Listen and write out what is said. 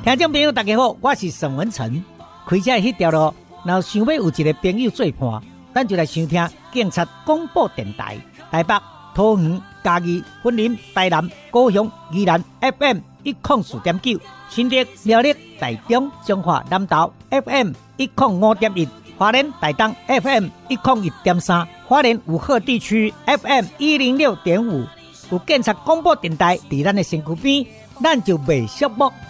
听众朋友大家好，我是沈文成。开车迄条路，若想要有一个朋友做伴，咱就来收听警察广播电台。台北、桃园、嘉义、云林、台南、高雄、宜兰 FM104.9，新竹、苗栗、台中、彰化、南投 FM105.1，花莲、台东 FM101.3，花莲武鹤地区 FM106.5。有警察广播电台伫咱的身躯边，咱就袂寂寞。